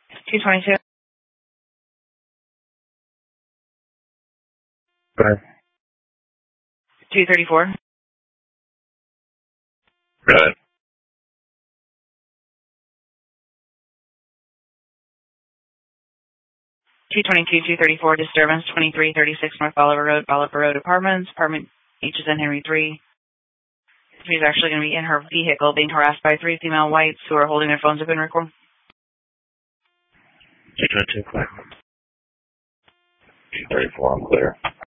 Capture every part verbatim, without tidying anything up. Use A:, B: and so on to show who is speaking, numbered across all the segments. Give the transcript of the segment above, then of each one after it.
A: two twenty-two.
B: Go ahead.
A: two thirty-four.
B: Go ahead.
A: two twenty-two, two thirty-four, disturbance, twenty-three thirty-six North Oliver Road, Oliver Road Apartments. Apartment H is in Henry three. She's actually going to be in her vehicle being harassed by three female whites who are holding their phones up in record.
B: two twenty-two, clear. two thirty-four, I'm clear.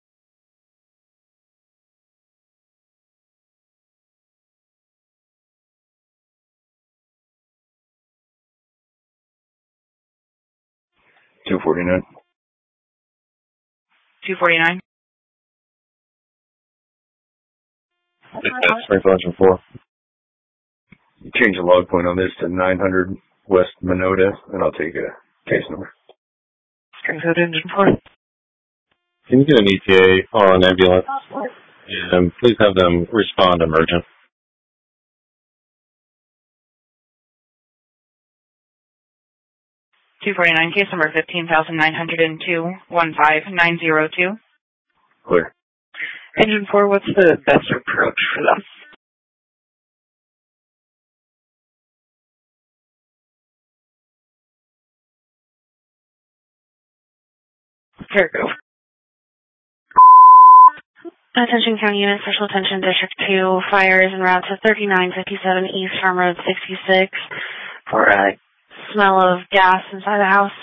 B: two forty-nine.
A: two forty-nine.
B: That's Springfield Engine four. Change the log point on this to nine hundred West Minota, and I'll take a case number.
A: Springfield Engine four.
C: Can you get an E T A on an ambulance? And please have them respond emergent.
A: two forty-nine, case number fifteen thousand nine hundred two, one five nine zero two.
B: Clear.
A: Engine four, what's the best approach for them? Here we go. Attention County Unit, Special Attention District two, fires en route to thirty-nine fifty-seven East Farm Road sixty-six for a smell of gas inside the house.